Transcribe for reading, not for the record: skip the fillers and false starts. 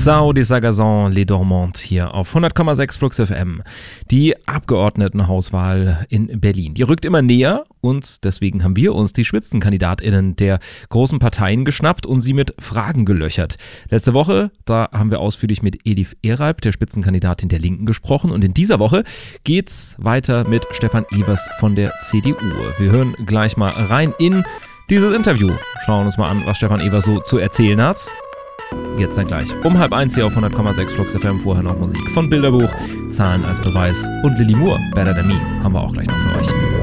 Saudi Sagazan, Les Dormantes hier auf 100,6 Flux FM. Die Abgeordnetenhauswahl in Berlin, die rückt immer näher und deswegen haben wir uns die SpitzenkandidatInnen der großen Parteien geschnappt und sie mit Fragen gelöchert. Letzte Woche, da haben wir ausführlich mit Elif Ereib, der Spitzenkandidatin der Linken, gesprochen und in dieser Woche geht's weiter mit Stefan Evers von der CDU. Wir hören gleich mal rein in dieses Interview. Schauen uns mal an, was Stefan Evers so zu erzählen hat. Jetzt dann gleich. Um 12:30 hier auf 100,6 Flux FM. Vorher noch Musik von Bilderbuch, Zahlen als Beweis und Lily Moore, Better Than Me, haben wir auch gleich noch für euch.